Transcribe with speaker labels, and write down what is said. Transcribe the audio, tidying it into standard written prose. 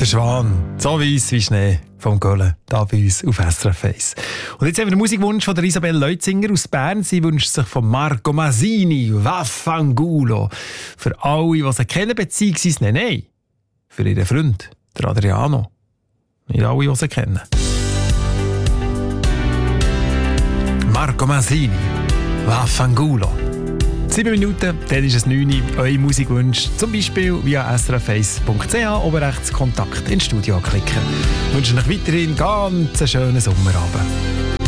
Speaker 1: Der Schwan, so weiss wie Schnee vom Göllen, da bei uns auf SRF 1. Und jetzt haben wir den Musikwunsch von der Isabel Leutzinger aus Bern. Sie wünscht sich von Marco Masini, Vaffangulo. Für alle, die sie kennen, beziehungsweise nein, für ihren Freund, der Adriano. Nicht alle, die sie kennen. Marco Masini, Vaffangulo. 7 Minuten, dann ist es 9 Uhr. Eure Musikwünsche zum Beispiel via srf1.ch oben rechts Kontakt ins Studio klicken. Ich wünsche euch weiterhin ganz einen schönen Sommerabend.